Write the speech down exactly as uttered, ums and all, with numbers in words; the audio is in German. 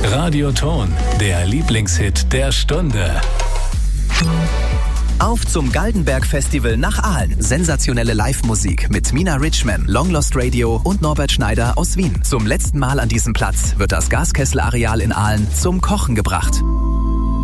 Radioton, der Lieblingshit der Stunde. Auf zum Galdenberg-Festival nach Aalen. Sensationelle Live-Musik mit Mina Richman, Long Lost Radio und Norbert Schneider aus Wien. Zum letzten Mal an diesem Platz wird das Gaskessel-Areal in Aalen zum Kochen gebracht.